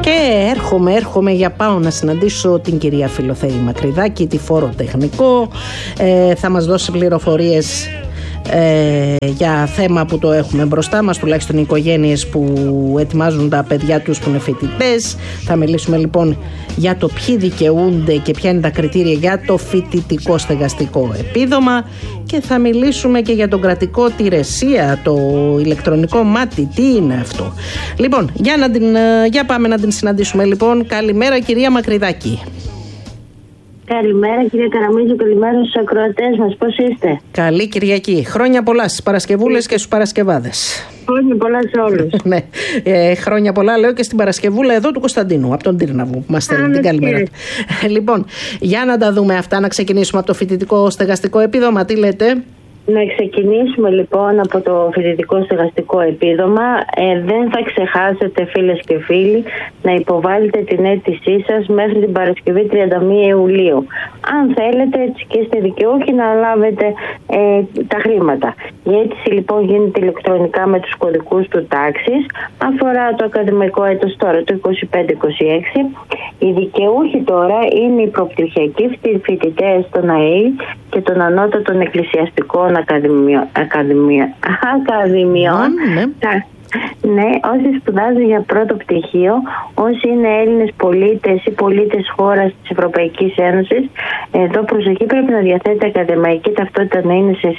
Και έρχομαι για πάω να συναντήσω την κυρία Φιλοθέη Μακρυδάκη, τη φοροτεχνικό. Θα μας δώσει πληροφορίες για θέμα που το έχουμε μπροστά μας, τουλάχιστον οι οικογένειες που ετοιμάζουν τα παιδιά τους που είναι φοιτητές. Θα μιλήσουμε λοιπόν για το ποιοι δικαιούνται και ποια είναι τα κριτήρια για το φοιτητικό στεγαστικό επίδομα, και θα μιλήσουμε και για τον κρατικό τηρεσία, το ηλεκτρονικό μάτι, τι είναι αυτό. Λοιπόν, για πάμε να την συναντήσουμε λοιπόν. Καλημέρα κυρία Μακρυδάκη. Καλημέρα κύριε Καραμίζου, καλημέρα στους ακροατές μας, πώς είστε? Καλή Κυριακή, χρόνια πολλά στις Παρασκευούλες και στους Παρασκευάδες. Χρόνια πολλά σε όλους. Ναι, χρόνια πολλά λέω και στην Παρασκευούλα εδώ του Κωνσταντίνου, από τον Τύρναβο που μας στέλνει την καλημέρα. Λοιπόν, για να τα δούμε αυτά, να ξεκινήσουμε από το φοιτητικό στεγαστικό επίδομα, τι λέτε? Να ξεκινήσουμε λοιπόν από το φοιτητικό στεγαστικό επίδομα. Δεν θα ξεχάσετε φίλες και φίλοι να υποβάλλετε την αίτησή σας μέχρι την Παρασκευή 31 Ιουλίου. Αν θέλετε έτσι και είστε δικαιούχοι να λάβετε τα χρήματα. Η αίτηση λοιπόν γίνεται ηλεκτρονικά με τους κωδικούς του τάξης. Αφορά το ακαδημαϊκό έτος τώρα, το 25-26. Οι δικαιούχοι τώρα είναι οι προπτυχιακοί φοιτητές των ΑΕΗ και των ανώτατων εκκλησιαστικών ακαδημιών. Ναι, όσοι σπουδάζουν για πρώτο πτυχίο, όσοι είναι Έλληνες πολίτες ή πολίτες χώρας της Ευρωπαϊκής Ένωσης. Εδώ προσοχή, πρέπει να διαθέτει ακαδημαϊκή ταυτότητα, να είναι σε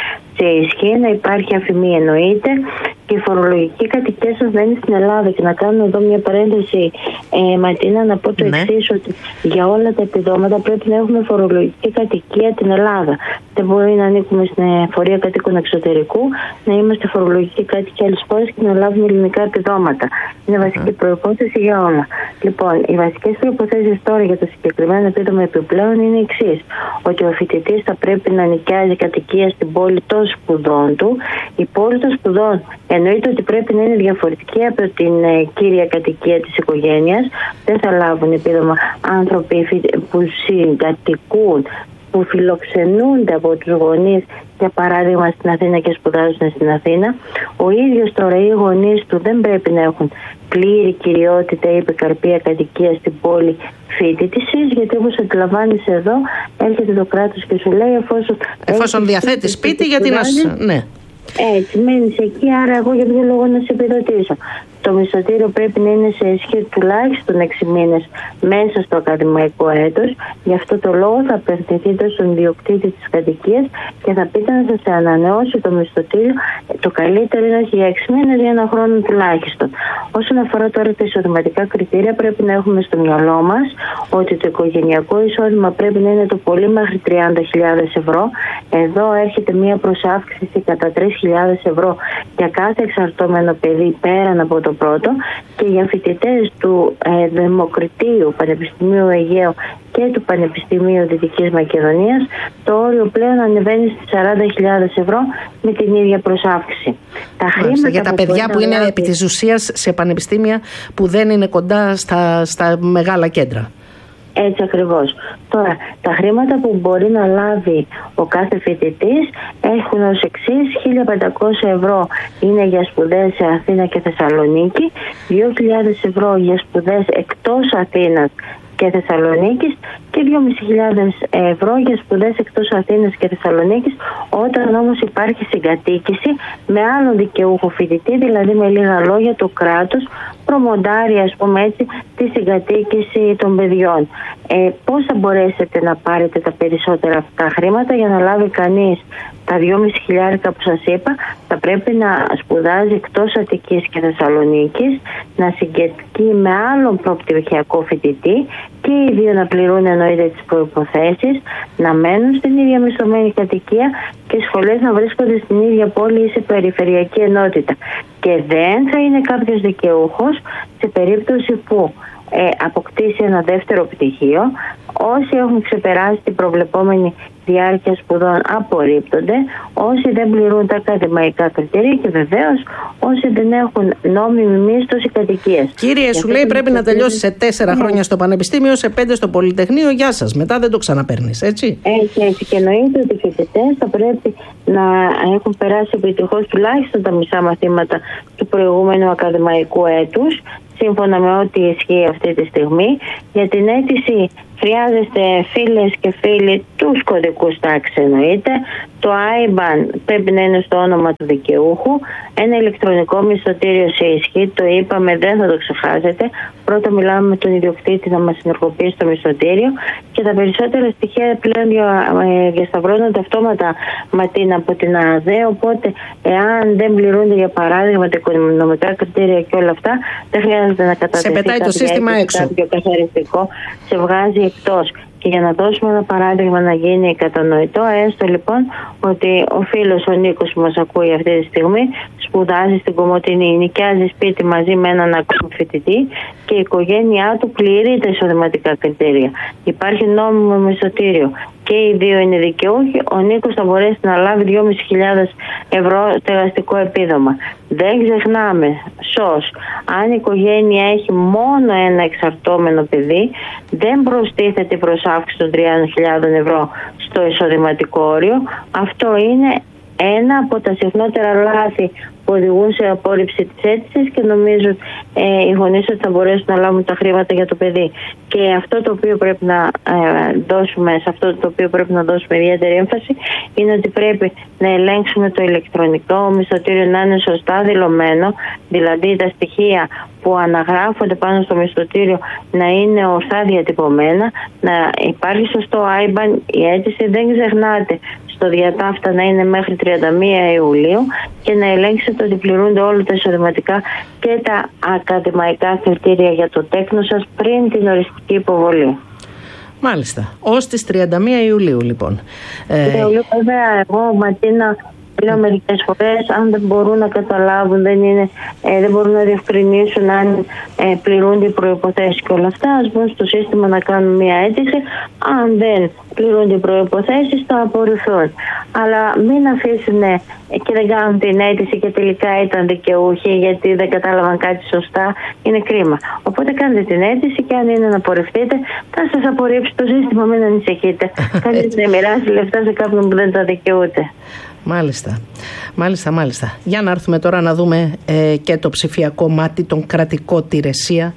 ισχύ, να υπάρχει αφημί εννοείται, και η φορολογική κατοικία σας να είναι στην Ελλάδα. Και να κάνω εδώ μια παρένθεση, Ματίνα, να πω το εξής, ότι για όλα τα επιδόματα πρέπει να έχουμε φορολογική κατοικία την Ελλάδα. Δεν μπορεί να ανήκουμε στην εφορία κατοίκων εξωτερικού, να είμαστε φορολογικοί κάτοικοι άλλες χώρες και να λάβουμε ελληνικά επιδόματα. Είναι βασική προϋπόθεση για όλα. Λοιπόν, οι βασικές προϋποθέσεις τώρα για το συγκεκριμένο επίδομα επιπλέον είναι οι εξής: ότι ο φοιτητής θα πρέπει να νοικιάζει κατοικία στην πόλη των σπουδών του. Η πόλη των σπουδών εννοείται ότι πρέπει να είναι διαφορετική από την κύρια κατοικία της οικογένειας. Δεν θα λάβουν επίδομα άνθρωποι που συγκατοικούν, που φιλοξενούνται από τους γονείς, για παράδειγμα στην Αθήνα και σπουδάζουν στην Αθήνα. Ο ίδιος τώρα οι γονείς του δεν πρέπει να έχουν πλήρη κυριότητα ή επικαρπία κατοικία στην πόλη φοιτητησης, γιατί όπως αντιλαμβάνεις εδώ έρχεται το κράτος και σου λέει εφόσον διαθέτει σπίτι, γιατί να ναι. Έτσι, μένεις εκεί, άρα εγώ για ποιο λόγο να σε επιδοτήσω? Το μισθωτήριο πρέπει να είναι σε ισχύ τουλάχιστον 6 μήνες μέσα στο ακαδημαϊκό έτος. Γι' αυτό το λόγο θα απευθυνθείτε στον ιδιοκτήτη της κατοικίας και θα πείτε να σας ανανεώσει το μισθωτήριο. Το καλύτερο είναι για 6 μήνες, για 1 χρόνο τουλάχιστον. Όσον αφορά τώρα τα εισοδηματικά κριτήρια, πρέπει να έχουμε στο μυαλό μας ότι το οικογενειακό εισόδημα πρέπει να είναι το πολύ μέχρι 30.000 ευρώ. Εδώ έρχεται μία προσάυξηση κατά 3.000 ευρώ για κάθε εξαρτώμενο παιδί πέραν από το πρώτο, και για φοιτητές του Δημοκρατίου Πανεπιστημίου Αιγαίου και του Πανεπιστημίου Δυτικής Μακεδονίας το όριο πλέον ανεβαίνει στις 40.000 ευρώ με την ίδια προσάυξη. Για τα παιδιά που είναι επί της ουσίας σε πανεπιστήμια που δεν είναι κοντά στα μεγάλα κέντρα. Έτσι ακριβώς. Τώρα, τα χρήματα που μπορεί να λάβει ο κάθε φοιτητής έχουν ως εξής: 1.500 ευρώ είναι για σπουδές σε Αθήνα και Θεσσαλονίκη, 2.000 ευρώ για σπουδές εκτός Αθήνας και Θεσσαλονίκης και 2.500 ευρώ για σπουδές εκτός Αθήνας και Θεσσαλονίκης, όταν όμως υπάρχει συγκατοίκηση με άλλον δικαιούχο φοιτητή, δηλαδή με λίγα λόγια το κράτος προμοντάρει, ας πούμε έτσι, τη συγκατοίκηση των παιδιών. Πώς θα μπορέσετε να πάρετε τα περισσότερα αυτά χρήματα? Για να λάβει κανείς τα 2.500 που σας είπα, θα πρέπει να σπουδάζει εκτός Αττικής και Θεσσαλονίκης, να συγκατοικεί με άλλον προπτυχιακό φοιτητή και οι δύο να πληρούν εννοείται τις προϋποθέσεις, να μένουν στην ίδια μισθωμένη κατοικία και οι σχολές να βρίσκονται στην ίδια πόλη ή σε περιφερειακή ενότητα. Και δεν θα είναι κάποιος δικαιούχος σε περίπτωση που αποκτήσει ένα δεύτερο πτυχίο. Όσοι έχουν ξεπεράσει την προβλεπόμενη διάρκεια σπουδών απορρίπτονται, όσοι δεν πληρούν τα ακαδημαϊκά κριτήρια και βεβαίως όσοι δεν έχουν νόμιμη μίσθωση κατοικίας. Κύριε, σου λέει πρέπει να τελειώσει σε 4 χρόνια στο πανεπιστήμιο, σε 5 στο πολυτεχνείο, γεια σας. Μετά δεν το ξαναπαίρνεις, έτσι. Έτσι. Και εννοείται ότι οι φοιτητές θα πρέπει να έχουν περάσει επιτυχώς τουλάχιστον τα μισά μαθήματα του προηγούμενου ακαδημαϊκού έτους σύμφωνα με ό,τι ισχύει αυτή τη στιγμή. Για την αίτηση χρειάζεστε, φίλες και φίλοι, τους κωδικούς τάξης εννοείται. Το IBAN πρέπει να είναι στο όνομα του δικαιούχου. Ένα ηλεκτρονικό μισθωτήριο σε ισχύ, το είπαμε, δεν θα το ξεχάσετε. Πρώτα μιλάμε με τον ιδιοκτήτη να μας συνεργοποιήσει το μισθωτήριο και τα περισσότερα στοιχεία πλέον διασταυρώνονται αυτόματα από την ΑΔΕ. Οπότε, εάν δεν πληρούνται για παράδειγμα τα οικονομικά κριτήρια και όλα αυτά, δεν χρειάζεται να κατατεθεί. Σε πετάει το σύστημα έξω. Κάποιο καθαριστικό, σε βγάζει εκτός. Και για να δώσουμε ένα παράδειγμα να γίνει κατανοητό, έστω λοιπόν ότι ο φίλος ο Νίκος που μας ακούει αυτή τη στιγμή σπουδάζει στην Κομοτηνή, νοικιάζει σπίτι μαζί με έναν ακόμα φοιτητή και η οικογένειά του πληρεί τα εισοδηματικά κριτήρια. Υπάρχει νόμιμο μισθωτήριο και οι δύο είναι δικαιούχοι. Ο Νίκος θα μπορέσει να λάβει 2.500 ευρώ στεγαστικό επίδομα. Δεν ξεχνάμε, αν η οικογένεια έχει μόνο ένα εξαρτώμενο παιδί, δεν προστίθεται προς αύξηση των 30.000 ευρώ στο εισοδηματικό όριο. Αυτό είναι ένα από τα συχνότερα λάθη που οδηγούν σε απόρριψη της αίτησης και νομίζω οι γονείς ότι θα μπορέσουν να λάβουν τα χρήματα για το παιδί. Και αυτό το οποίο πρέπει να δώσουμε, σε αυτό το οποίο πρέπει να δώσουμε ιδιαίτερη έμφαση είναι ότι πρέπει να ελέγξουμε το ηλεκτρονικό μισθωτήριο να είναι σωστά δηλωμένο, δηλαδή τα στοιχεία που αναγράφονται πάνω στο μισθωτήριο να είναι ορθά διατυπωμένα, να υπάρχει σωστό IBAN, η αίτηση δεν ξεχνάτε στο διατάφτα να είναι μέχρι 31 Ιουλίου και να ελέγξετε ότι πληρούνται όλα τα εισοδηματικά και τα ακαδημαϊκά κριτήρια για το τέκνο σας πριν την οριστική υποβολή. Μάλιστα. Ως τις 31 Ιουλίου λοιπόν. Βέβαια, εγώ Ματίνα λέω μερικές φορές, αν δεν μπορούν να καταλάβουν, δεν μπορούν να διευκρινίσουν αν πληρούνται οι προϋποθέσεις και όλα αυτά, ας μπουν στο σύστημα να κάνουν μια αίτηση. Αν δεν πληρούνται οι προϋποθέσεις, θα απορριφθούν. Αλλά μην αφήσουν και δεν κάνουν την αίτηση και τελικά ήταν δικαιούχοι γιατί δεν κατάλαβαν κάτι σωστά. Είναι κρίμα. Οπότε κάντε την αίτηση και αν είναι να απορριφθείτε, θα σας απορρίψει το σύστημα. Μην ανησυχείτε. Κανείς δεν μοιράσει λεφτά σε κάποιον που δεν τα δικαιούται. Μάλιστα. Για να έρθουμε τώρα να δούμε και το ψηφιακό μάτι, τον κρατικό υπηρεσία.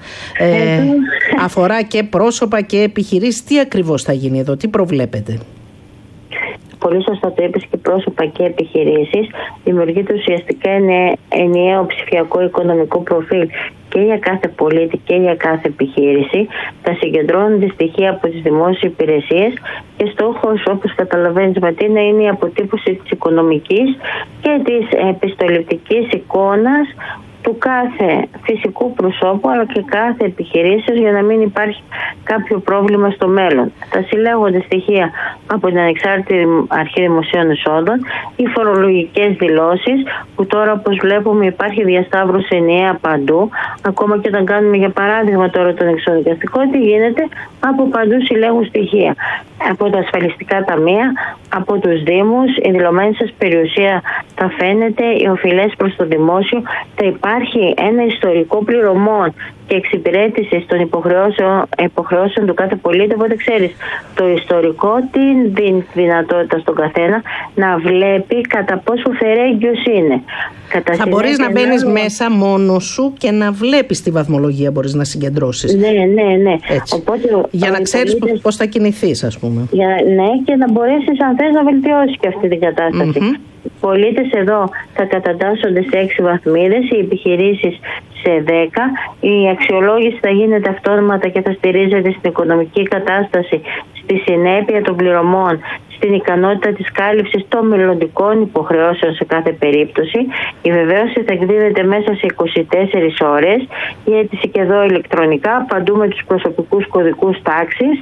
Αφορά και πρόσωπα και επιχειρήσεις. Τι ακριβώς θα γίνει εδώ, τι προβλέπετε? Πολύ σωστά το είπες, και πρόσωπα και επιχειρήσεις. Δημιουργείται ουσιαστικά ένα ενιαίο ψηφιακό οικονομικό προφίλ και για κάθε πολίτη και για κάθε επιχείρηση. Θα συγκεντρώνονται στοιχεία από τις δημόσιες υπηρεσίες και στόχος, όπως καταλαβαίνεις Ματίνα, είναι η αποτύπωση της οικονομικής και της επιστοληπτικής εικόνας του κάθε φυσικού προσώπου αλλά και κάθε επιχειρήσεως για να μην υπάρχει κάποιο πρόβλημα στο μέλλον. Θα συλλέγονται στοιχεία από την Ανεξάρτητη Αρχή Δημοσίων Εσόδων, οι φορολογικές δηλώσεις που τώρα όπως βλέπουμε υπάρχει διασταύρωση ενιαία παντού. Ακόμα και όταν κάνουμε για παράδειγμα τώρα τον εξοδικαστικό, τι γίνεται, από παντού συλλέγουν στοιχεία. Από τα ασφαλιστικά ταμεία, από τους δήμους, η δηλωμένη σας περιουσία θα φαίνεται, οι οφειλές προς το δημόσιο, θα υπάρχει ένα ιστορικό πληρωμών και εξυπηρέτηση των υποχρεώσεων του κάθε πολίτη. Οπότε ξέρεις, το ιστορικό τι δίνει δυνατότητα στον καθένα να βλέπει κατά πόσο φερέγγιος είναι. Θα μπορείς να μπαίνεις μέσα μόνος σου και να βλέπεις τη βαθμολογία, μπορείς να συγκεντρώσεις. Ναι. Οπότε, για να ξέρεις πώς θα κινηθείς, ας πούμε. Ναι, και να μπορέσεις αν θες να βελτιώσεις και αυτή την κατάσταση. Οι πολίτες εδώ θα κατατάσσονται σε 6 βαθμίδες, οι επιχειρήσεις σε 10. Η αξιολόγηση θα γίνεται αυτόματα και θα στηρίζεται στην οικονομική κατάσταση, στη συνέπεια των πληρωμών, στην ικανότητα της κάλυψης των μελλοντικών υποχρεώσεων σε κάθε περίπτωση. Η βεβαίωση θα εκδίδεται μέσα σε 24 ώρες. Η αίτηση και εδώ ηλεκτρονικά, παντού με τους προσωπικούς κωδικούς τάξης.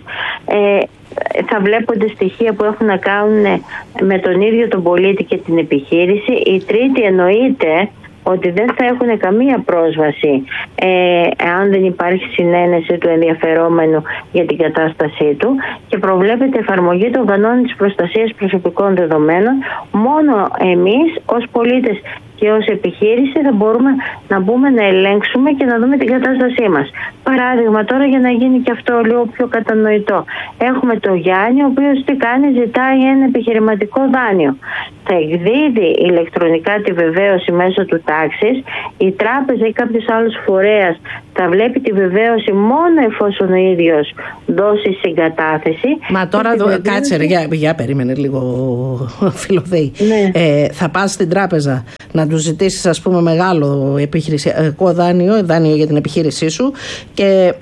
Θα βλέπονται στοιχεία που έχουν να κάνουν με τον ίδιο τον πολίτη και την επιχείρηση. Η τρίτη εννοείται ότι δεν θα έχουν καμία πρόσβαση αν δεν υπάρχει συνένεση του ενδιαφερόμενου για την κατάστασή του και προβλέπεται εφαρμογή των κανόνων της προστασίας προσωπικών δεδομένων. Μόνο εμείς ως πολίτες και ως επιχείρηση θα μπορούμε να μπούμε να ελέγξουμε και να δούμε την κατάστασή μας. Παράδειγμα τώρα, για να γίνει και αυτό λίγο πιο κατανοητό. Έχουμε τον Γιάννη, ο οποίος τι κάνει, ζητάει ένα επιχειρηματικό δάνειο. Θα εκδίδει ηλεκτρονικά τη βεβαίωση μέσω του τάξης, η τράπεζα ή κάποιος άλλος φορέας θα βλέπει τη βεβαίωση μόνο εφόσον ο ίδιος δώσει συγκατάθεση. Μα τώρα κάτσε ρε, για περίμενε λίγο Φιλοθέη. Ναι. Θα πας στην τράπεζα να του ζητήσεις, ας πούμε, μεγάλο επιχειρησιακό δάνειο για την επιχείρησή σου και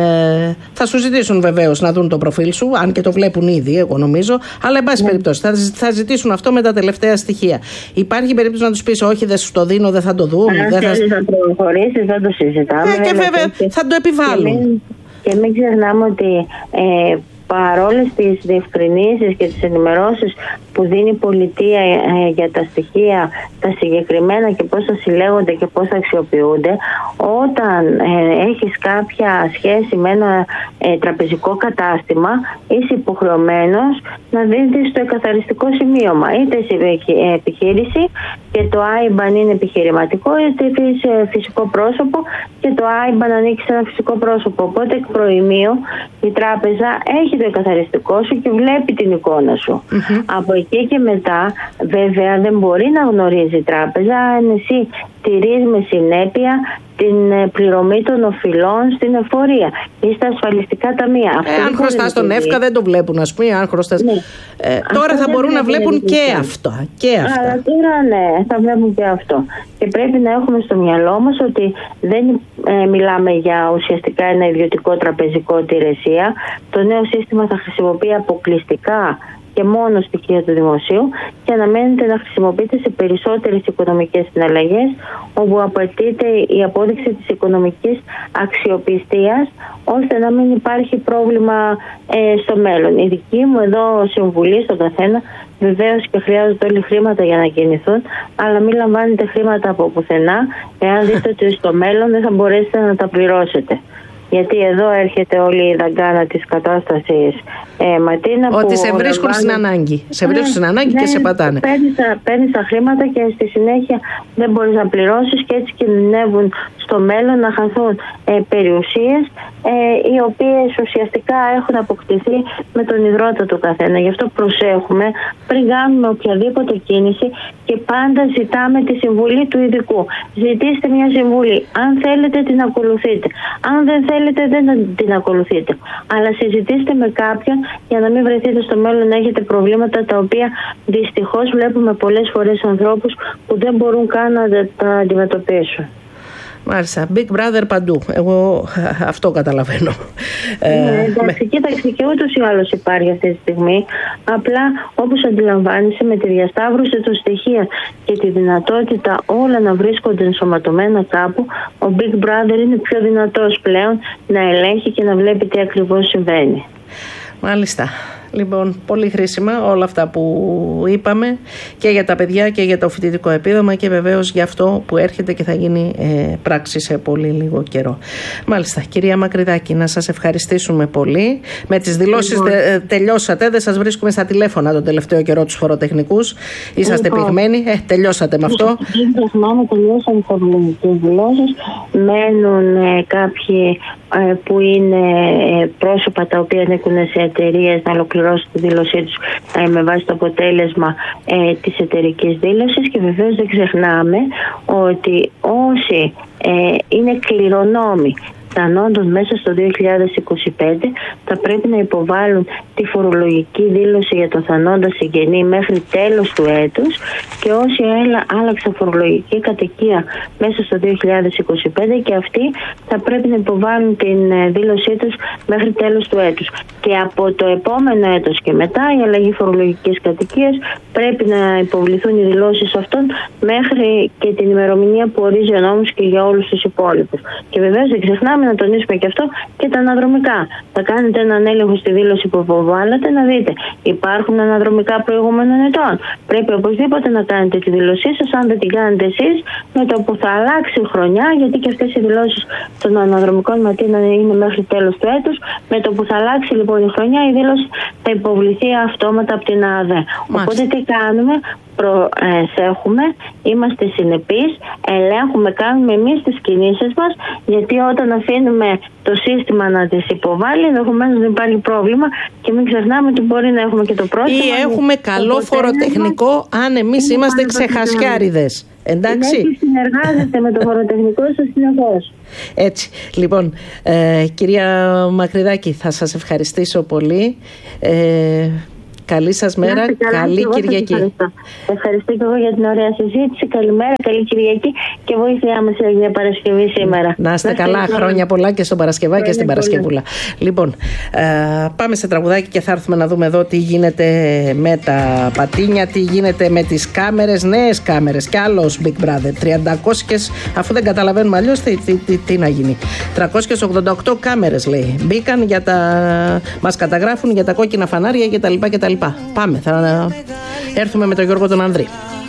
θα σου ζητήσουν βεβαίως να δουν το προφίλ σου, αν και το βλέπουν ήδη, εγώ νομίζω, αλλά εν πάση περιπτώσει θα ζητήσουν αυτό με τα τελευταία στοιχεία. Υπάρχει περίπτωση να τους πεις όχι, δεν σου το δίνω, δεν θα το δουν? Αν θέλεις να προχωρήσεις, δεν το συζητάμε. Και βέβαια θα το επιβάλλουν. Και μην ξεχνάμε ότι παρόλες τις διευκρινήσεις και τις ενημερώσεις που δίνει η πολιτεία για τα στοιχεία, τα συγκεκριμένα και πώς θα συλλέγονται και πώς θα αξιοποιούνται, όταν έχεις κάποια σχέση με ένα τραπεζικό κατάστημα, είσαι υποχρεωμένος να δίνεις το εκαθαριστικό σημείωμα. Είτε είσαι επιχείρηση και το IBAN είναι επιχειρηματικό, είτε είσαι φυσικό πρόσωπο και το IBAN ανήκει σε ένα φυσικό πρόσωπο. Οπότε εκ προημίου η τράπεζα έχει το εκαθαριστικό σου και βλέπει την εικόνα σου. Από εκεί και μετά, βέβαια, δεν μπορεί να γνωρίζει η τράπεζα αν εσύ τηρείς με συνέπεια την πληρωμή των οφειλών στην εφορία ή στα ασφαλιστικά ταμεία. Αν χρωστάς στον ΕΦΚΑ δεν το βλέπουν, ας πούμε. Αν χρωστάς... τώρα θα μπορούν να βλέπουν και αυτό. Αλλά τώρα ναι, θα βλέπουν και αυτό. Και πρέπει να έχουμε στο μυαλό μας ότι δεν μιλάμε για ουσιαστικά ένα ιδιωτικό τραπεζικό υπηρεσία. Το νέο σύστημα θα χρησιμοποιεί αποκλειστικά και μόνο στοιχεία του δημοσίου και αναμένεται να χρησιμοποιείται σε περισσότερες οικονομικές συναλλαγές, όπου απαιτείται η απόδειξη της οικονομικής αξιοπιστίας, ώστε να μην υπάρχει πρόβλημα στο μέλλον. Η δική μου εδώ συμβουλή στον καθένα, βεβαίως και χρειάζονται όλοι χρήματα για να κινηθούν, αλλά μην λαμβάνετε χρήματα από πουθενά, εάν δείτε ότι στο μέλλον δεν θα μπορέσετε να τα πληρώσετε. Γιατί εδώ έρχεται όλη η δαγκάνα της κατάστασης, Ματίνα. Ότι σε βρίσκουν στην ανάγκη. Σε βρίσκουν στην ανάγκη και σε πατάνε. Παίρνεις τα χρήματα και στη συνέχεια δεν μπορείς να πληρώσεις και έτσι κινδυνεύουν στο μέλλον να χαθούν περιουσίες οι οποίες ουσιαστικά έχουν αποκτηθεί με τον ιδρώτα του καθένα. Γι' αυτό προσέχουμε πριν κάνουμε οποιαδήποτε κίνηση και πάντα ζητάμε τη συμβουλή του ειδικού. Ζητήστε μια συμβουλή. Αν θέλετε την ακολουθείτε. Αν δεν θέλετε δεν την ακολουθείτε. Αλλά συζητήστε με κάποιον για να μην βρεθείτε στο μέλλον να έχετε προβλήματα τα οποία δυστυχώς βλέπουμε πολλές φορές ανθρώπους που δεν μπορούν καν να τα αντιμετωπίσουν. Μάλιστα. Big Brother παντού. Εγώ αυτό καταλαβαίνω. Εντάξει, κοίταξε, και ούτως ή άλλως υπάρχει αυτή τη στιγμή. Απλά όπως αντιλαμβάνεσαι, με τη διασταύρωση των στοιχείων και τη δυνατότητα όλα να βρίσκονται ενσωματωμένα κάπου, ο Big Brother είναι πιο δυνατός πλέον να ελέγχει και να βλέπει τι ακριβώς συμβαίνει. Μάλιστα. Λοιπόν, πολύ χρήσιμα όλα αυτά που είπαμε και για τα παιδιά και για το φοιτητικό επίδομα και βεβαίως για αυτό που έρχεται και θα γίνει πράξη σε πολύ λίγο καιρό. Μάλιστα, κυρία Μακρυδάκη, να σας ευχαριστήσουμε πολύ. Με τις δηλώσεις τελειώσατε, δεν σας βρίσκουμε στα τηλέφωνα τον τελευταίο καιρό τους φοροτεχνικούς. Είσαστε πυγμένοι, τελειώσατε με αυτό. Τελειώσαμε τις δηλώσεις. Μένουν κάποιοι που είναι πρόσωπα τα οποία ανήκουν σε εταιρείες να ολοκληρώσουν τη δήλωσή τους με βάση το αποτέλεσμα της εταιρικής δήλωσης. Και βεβαίως δεν ξεχνάμε ότι όσοι είναι κληρονόμοι θανόντων μέσα στο 2025 θα πρέπει να υποβάλουν τη φορολογική δήλωση για τον θανόντα συγγενή μέχρι τέλος του έτους, και όσοι άλλαξαν φορολογική κατοικία μέσα στο 2025 και αυτοί θα πρέπει να υποβάλουν την δήλωσή τους μέχρι τέλος του έτους. Και από το επόμενο έτος και μετά η αλλαγή φορολογικής κατοικίας πρέπει να υποβληθούν οι δηλώσεις αυτών μέχρι και την ημερομηνία που ορίζει ο νόμος και για όλους τους υπόλοιπους. Και βεβαίως δεν ξεχνάμε να τονίσουμε και αυτό και τα αναδρομικά. Θα κάνετε έναν έλεγχο στη δήλωση που υποβάλλατε να δείτε υπάρχουν αναδρομικά προηγούμενων ετών. Πρέπει οπωσδήποτε να κάνετε τη δήλωσή σας. Αν δεν την κάνετε εσείς, με το που θα αλλάξει η χρονιά, γιατί και αυτές οι δηλώσεις των αναδρομικών Ματίνα είναι μέχρι τέλος του έτους, με το που θα αλλάξει λοιπόν η χρονιά, η δήλωση θα υποβληθεί αυτόματα από την ΑΔΕ. Οπότε τι κάνουμε? προσέχουμε, είμαστε συνεπείς, ελέγχουμε, κάνουμε εμείς τις κινήσεις μας, γιατί όταν αφήνουμε το σύστημα να τις υποβάλει, ενδεχομένως δεν υπάρχει πρόβλημα και μην ξεχνάμε ότι μπορεί να έχουμε και το πρόστιμο. Ή έχουμε καλό φοροτεχνικό αν εμείς είμαστε ξεχασιάριδες. Εντάξει. Και συνεργάζεται με το φοροτεχνικό σας συνεχώς. Έτσι. Λοιπόν, κυρία Μακρυδάκη, θα σας ευχαριστήσω πολύ. Καλή σας μέρα, καλή Κυριακή. Ευχαριστώ και εγώ για την ωραία συζήτηση. Καλημέρα, καλή Κυριακή και βοήθειά μας για Παρασκευή σήμερα. Να είστε καλά, χρόνια πολλά και στον Παρασκευά και στην Παρασκευούλα. Λοιπόν, πάμε σε τραγουδάκι και θα έρθουμε να δούμε εδώ τι γίνεται με τα πατίνια, τι γίνεται με τις κάμερες, νέες κάμερες και άλλος Big Brother. 300, αφού δεν καταλαβαίνουμε αλλιώς τι να γίνει. 388 κάμερες λέει. Μπήκαν για μας καταγράφουν για τα κόκκινα φανάρια κτλ. Πάμε, θα έρθουμε με τον Γιώργο τον Ανδρή.